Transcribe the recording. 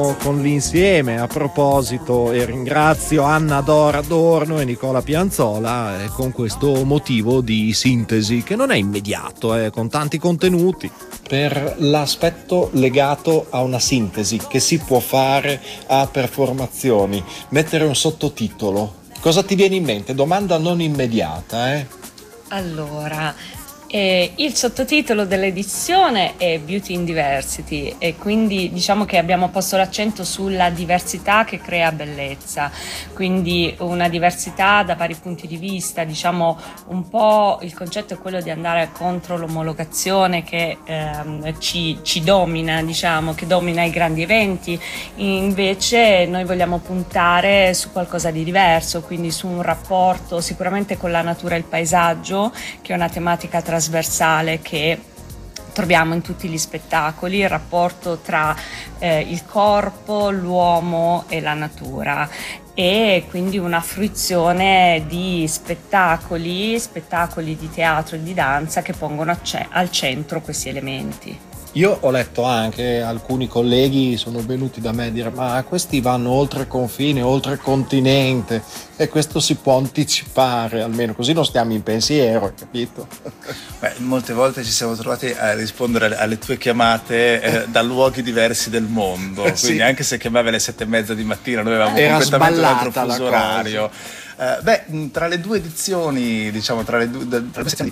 con l'insieme. A proposito, e ringrazio Anna Dora Adorno e Nicola Pianzola con questo motivo di sintesi che non è immediato, con tanti contenuti, per l'aspetto legato a una sintesi che si può fare a performazioni. Mettere un sottotitolo, cosa ti viene in mente? Domanda non immediata, Allora, il sottotitolo dell'edizione è Beauty in Diversity, e quindi diciamo che abbiamo posto l'accento sulla diversità che crea bellezza, quindi una diversità da vari punti di vista. Diciamo un po' il concetto è quello di andare contro l'omologazione che ci domina, diciamo, che domina i grandi eventi. Invece noi vogliamo puntare su qualcosa di diverso, quindi su un rapporto sicuramente con la natura e il paesaggio, che è una tematica trasversale che troviamo in tutti gli spettacoli, il rapporto tra il corpo, l'uomo e la natura, e quindi una fruizione di spettacoli di teatro e di danza che pongono al centro questi elementi. Io ho letto anche alcuni colleghi sono venuti da me a dire: ma questi vanno oltre confine, oltre continente, e questo si può anticipare, almeno così non stiamo in pensiero, capito? Beh, molte volte ci siamo trovati a rispondere alle tue chiamate da luoghi diversi del mondo, quindi sì. Anche se chiamavi alle 7:30 di mattina noi avevamo Era completamente un altro sballata fuso la cosa. orario. Tra le due edizioni, diciamo tra le due sezioni